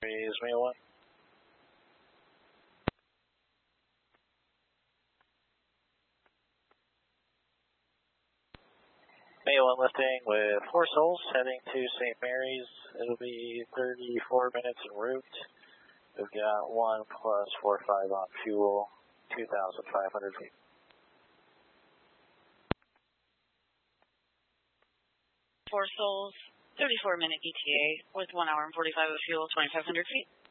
Is May 1. May 1 lifting with 4 souls heading to St. Mary's. It'll be 34 minutes en route. We've got 1 plus 4.5 on fuel, 2,500 feet. Four souls, 34-minute ETA with 1 hour and 45 of fuel, 2,500 feet.